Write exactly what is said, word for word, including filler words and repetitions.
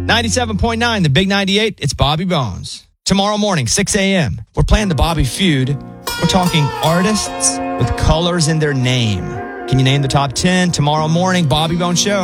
ninety-seven point nine, the Big ninety-eight, it's Bobby Bones. Tomorrow morning, six a.m., we're playing the Bobby Feud. We're talking artists with colors in their name. Can you name the top ten? Tomorrow morning, Bobby Bones Show.